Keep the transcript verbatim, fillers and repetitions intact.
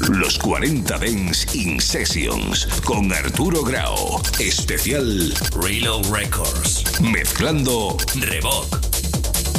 Los cuarenta Dance in Sessions con Arturo Grau. Especial Reload Records. Mezclando Revoc.